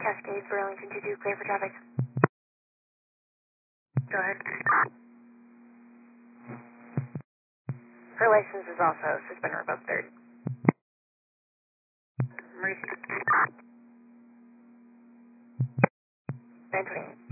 Cascades, Burlington 22, clear for traffic. Go ahead. Her license is also suspended or above third. Maurice. 928.